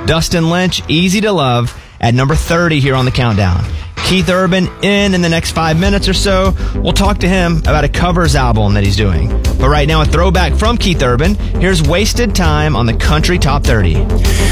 Dustin Lynch, Easy to Love, at number 30 here on the countdown. Keith Urban in the next 5 minutes or so. We'll talk to him about a covers album that he's doing. But right now, a throwback from Keith Urban. Here's Wasted Time on the Country Top 30.